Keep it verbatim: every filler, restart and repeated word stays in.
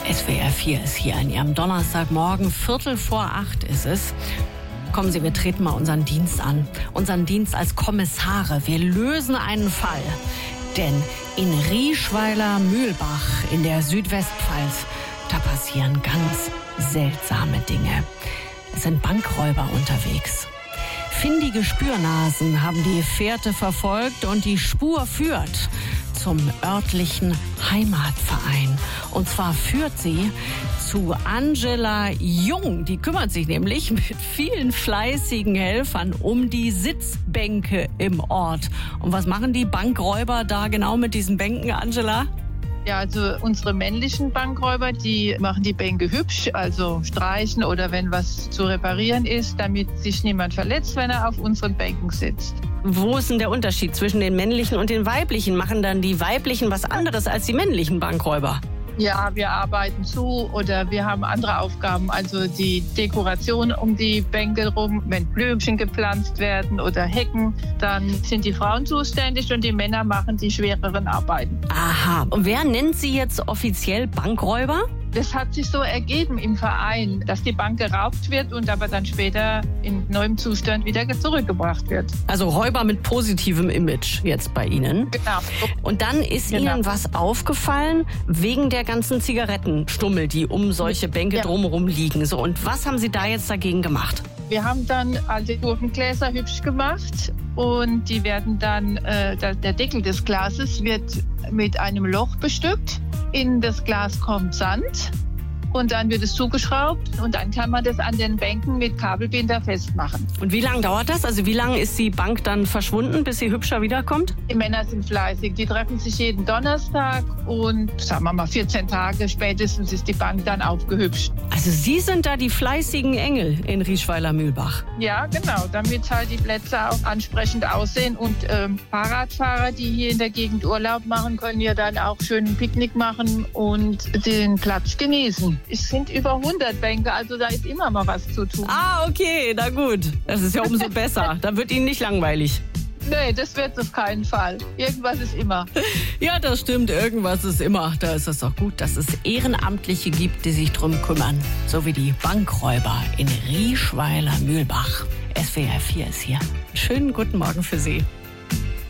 S W R vier ist hier an Ihrem Donnerstagmorgen. Viertel vor acht ist es. Kommen Sie, wir treten mal unseren Dienst an. Unseren Dienst als Kommissare. Wir lösen einen Fall. Denn in Rieschweiler-Mühlbach in der Südwestpfalz, da passieren ganz seltsame Dinge. Es sind Bankräuber unterwegs. Findige Spürnasen haben die Fährte verfolgt und die Spur führt zum örtlichen Heimatverein. Und zwar führt sie zu Angela Jung. Die kümmert sich nämlich mit vielen fleißigen Helfern um die Sitzbänke im Ort. Und was machen die Bankräuber da genau mit diesen Bänken, Angela? Ja, also unsere männlichen Bankräuber, die machen die Bänke hübsch, also streichen oder wenn was zu reparieren ist, damit sich niemand verletzt, wenn er auf unseren Bänken sitzt. Wo ist denn der Unterschied zwischen den männlichen und den weiblichen? Machen dann die weiblichen was anderes als die männlichen Bankräuber? Ja, wir arbeiten zu oder wir haben andere Aufgaben, also die Dekoration um die Bänke rum. Wenn Blümchen gepflanzt werden oder Hecken, dann sind die Frauen zuständig und die Männer machen die schwereren Arbeiten. Aha, und wer nennt Sie jetzt offiziell Bankräuber? Das hat sich so ergeben im Verein, dass die Bank geraubt wird und aber dann später in neuem Zustand wieder zurückgebracht wird. Also Räuber mit positivem Image jetzt bei Ihnen. Genau. Und dann ist Genau. Ihnen was aufgefallen wegen der ganzen Zigarettenstummel, die um solche Bänke Ja. drumherum liegen. So, und was haben Sie da jetzt dagegen gemacht? Wir haben dann alte Gurkengläser hübsch gemacht und die werden dann, äh, der, der Deckel des Glases wird mit einem Loch bestückt. In das Glas kommt Sand und dann wird es zugeschraubt und dann kann man das an den Bänken mit Kabelbinder festmachen. Und wie lange dauert das? Also wie lange ist die Bank dann verschwunden, bis sie hübscher wiederkommt? Die Männer sind fleißig, die treffen sich jeden Donnerstag und sagen wir mal vierzehn Tage spätestens ist die Bank dann aufgehübscht. Also Sie sind da die fleißigen Engel in Rieschweiler-Mühlbach. Ja, genau, damit halt die Plätze auch ansprechend aussehen und ähm, Fahrradfahrer, die hier in der Gegend Urlaub machen, können ja dann auch schön ein Picknick machen und den Platz genießen. Es sind über hundert Bänke, also da ist immer mal was zu tun. Ah, okay, na gut. Das ist ja umso besser. Dann wird Ihnen nicht langweilig. Nee, das wird auf keinen Fall. Irgendwas ist immer. Ja, das stimmt. Irgendwas ist immer. Da ist es doch gut, dass es Ehrenamtliche gibt, die sich drum kümmern. So wie die Bankräuber in Rieschweiler-Mühlbach. S W R vier ist hier. Schönen guten Morgen für Sie.